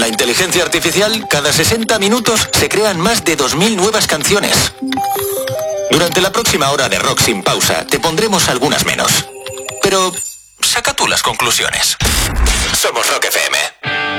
la inteligencia artificial, cada 60 minutos se crean más de 2000 nuevas canciones. Durante la próxima hora de Rock Sin Pausa, te pondremos algunas menos. Pero saca tú las conclusiones. Somos Rock FM.